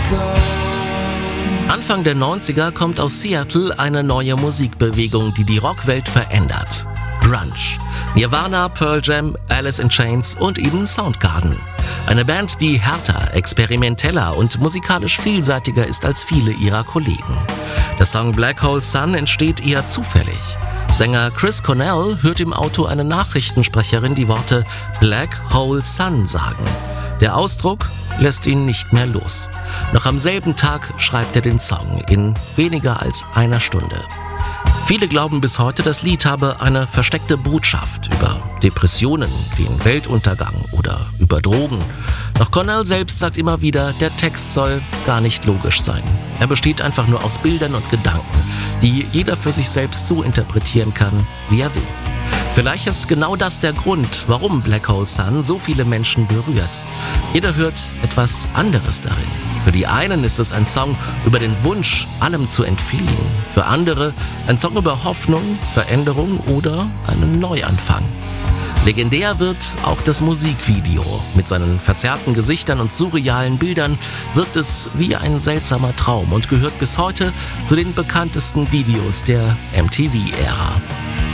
Anfang der 90er kommt aus Seattle eine neue Musikbewegung, die die Rockwelt verändert. Grunge. Nirvana, Pearl Jam, Alice in Chains und eben Soundgarden. Eine Band, die härter, experimenteller und musikalisch vielseitiger ist als viele ihrer Kollegen. Der Song Black Hole Sun entsteht eher zufällig. Sänger Chris Cornell hört im Auto eine Nachrichtensprecherin die Worte Black Hole Sun sagen. Der Ausdruck lässt ihn nicht mehr los. Noch am selben Tag schreibt er den Song in weniger als einer Stunde. Viele glauben bis heute, das Lied habe eine versteckte Botschaft über Depressionen, den Weltuntergang oder über Drogen. Doch Cornell selbst sagt immer wieder, der Text soll gar nicht logisch sein. Er besteht einfach nur aus Bildern und Gedanken, die jeder für sich selbst so interpretieren kann, wie er will. Vielleicht ist genau das der Grund, warum Black Hole Sun so viele Menschen berührt. Jeder hört etwas anderes darin. Für die einen ist es ein Song über den Wunsch, allem zu entfliehen. Für andere ein Song über Hoffnung, Veränderung oder einen Neuanfang. Legendär wird auch das Musikvideo. Mit seinen verzerrten Gesichtern und surrealen Bildern wirkt es wie ein seltsamer Traum und gehört bis heute zu den bekanntesten Videos der MTV-Ära.